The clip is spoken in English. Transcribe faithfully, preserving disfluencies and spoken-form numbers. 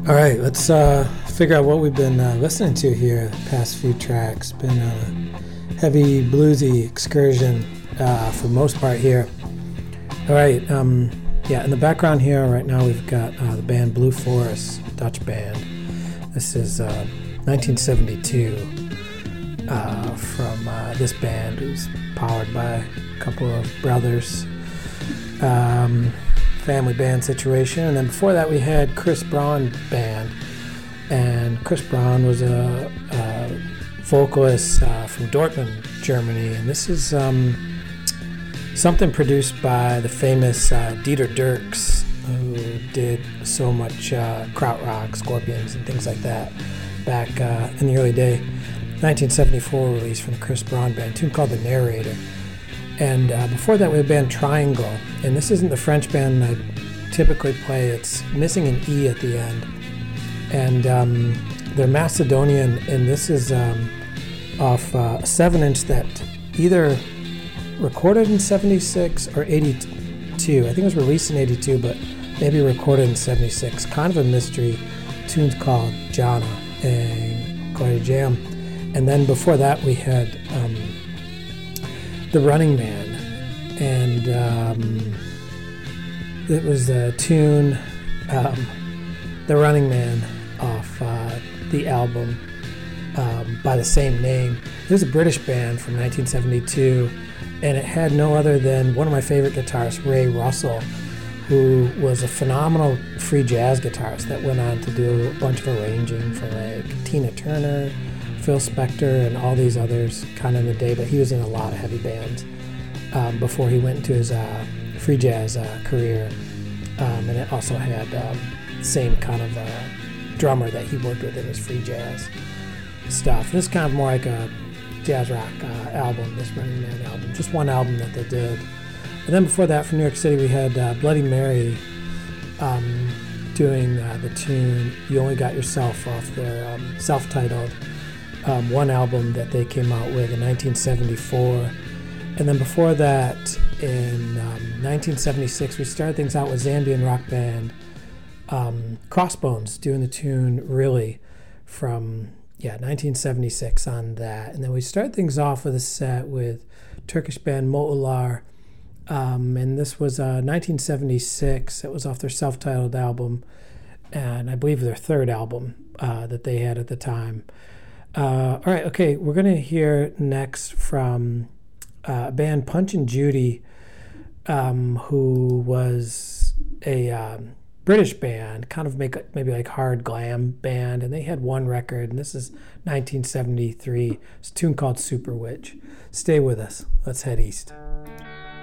All right, let's uh, figure out what we've been uh, listening to here the past few tracks. Been a heavy bluesy excursion uh, for the most part here. All right, um, yeah, in the background here right now we've got uh, the band Blue Forest, Dutch band. This is uh, nineteen seventy-two uh, from uh, this band, who's powered by a couple of brothers. Um, family band situation. And then before that we had Chris Braun band, and Chris Braun was a, a vocalist uh, from Dortmund, Germany, and this is um, something produced by the famous uh, Dieter Dierks, who did so much uh, krautrock, Scorpions, and things like that back uh, in the early day. nineteen seventy-four release from the Chris Braun band, a tune called The Narrator. And uh, before that we had band Triangle, and this isn't the French band I typically play. It's missing an E at the end, and um, they're Macedonian, and this is um, off uh, a seven inch that either recorded in seventy-six or eighty-two. I think it was released in eighty-two, but maybe recorded in seventy-six. Kind of a mystery. Tune's called Jana and Corey Jam. And then before that we had um, The Running Man, and um, it was the tune um, The Running Man off uh, the album um, by the same name. It was a British band from nineteen seventy-two, and it had no other than one of my favorite guitarists, Ray Russell, who was a phenomenal free jazz guitarist that went on to do a bunch of arranging for like Tina Turner, Phil Spector, and all these others kind of in the day, but he was in a lot of heavy bands um, before he went into his uh, free jazz uh, career. Um, and it also had um, the same kind of uh, drummer that he worked with in his free jazz stuff. This is kind of more like a jazz rock uh, album, this Running Man album, just one album that they did. And then before that, from New York City, we had uh, Bloody Mary um, doing uh, the tune You Only Got Yourself off their um, self-titled Um, one album that they came out with in nineteen seventy-four. And then before that, in um, nineteen seventy-six, we started things out with Zambian rock band um, Crossbones doing the tune Really from yeah nineteen seventy-six on that. And then we started things off with a set with Turkish band Mo'ular, um, and this was uh, nineteen seventy-six. It was off their self-titled album, and I believe their third album uh, that they had at the time. Uh, all right, okay, we're going to hear next from uh, a band Punch and Judy, um, who was a um, British band, kind of make maybe like hard glam band, and they had one record, and this is nineteen seventy-three. It's a tune called Super Witch. Stay with us. Let's head east.